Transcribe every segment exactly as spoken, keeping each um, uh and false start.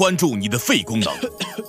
关注你的肺功能。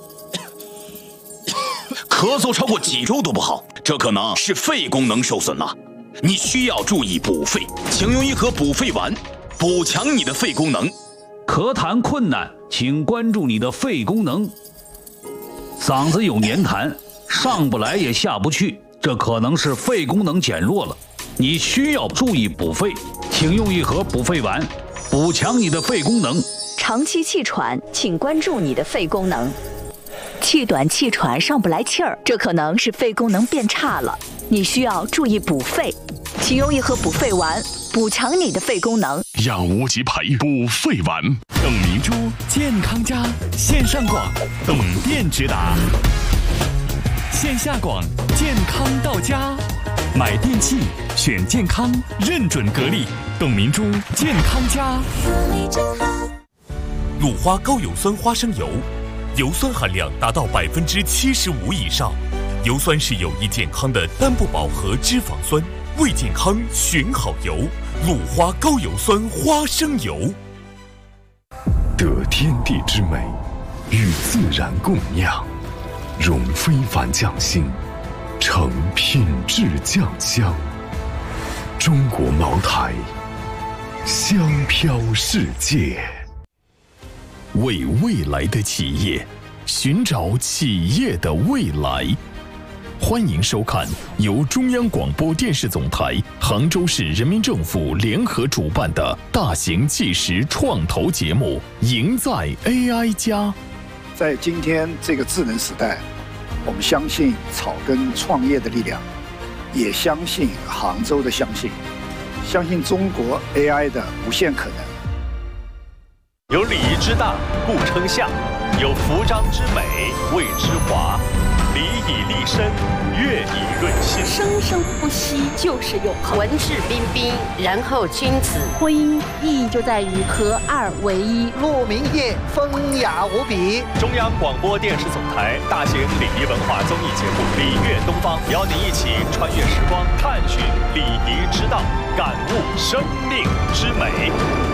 咳嗽超过几周都不好，这可能是肺功能受损了。你需要注意补肺，请用一盒补肺丸，补强你的肺功能。 咳痰困难，请关注你的肺功能。嗓子有黏痰，上不来也下不去，这可能是肺功能减弱了。你需要注意补肺，请用一盒补肺丸，补强你的肺功能。 长期气喘，请关注你的肺功能。气短气喘上不来气儿，这可能是肺功能变差了，你需要注意补肺，请用一盒补肺丸，补强你的肺功能。 养无极培补肺丸，董明珠健康家线上广，董店直达；线下广健康到家，买电器选健康，认准格力，董明珠健康家。 鲁花高油酸花生油，油酸含量达到百分之七十五以上。油酸是有益健康的单不饱和脂肪酸，为健康选好油。鲁花高油酸花生油。 得天地之美，与自然共酿，融非凡匠心，成品质酱香。中国茅台，香飘世界。为未来的企业寻找企业的未来。欢迎收看由中央广播电视总台、杭州市人民政府联合主办的大型纪实创投节目《赢在 A I 家》。 在今天这个智能时代，我们相信草根创业的力量，也相信杭州的相信，相信中国 A I 的无限可能。 有礼仪之大，故称相；有服章之美，谓之华。礼以立身，乐以润心， 生生不息就是永恒。 文质彬彬，然后君子。 婚姻意义就在于合二为一。 鹿鸣夜，风雅无比。 中央广播电视总台大型礼仪文化综艺节目《礼乐东方》，邀您一起穿越时光，探寻礼仪之道，感悟生命之美。